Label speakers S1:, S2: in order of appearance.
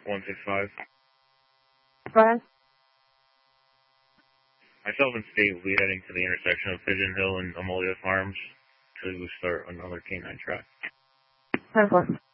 S1: 165.
S2: Go ahead.
S1: Myself and Steve will be heading to the intersection of Pigeon Hill and Amelia Farms to start another canine track.
S2: 10-4.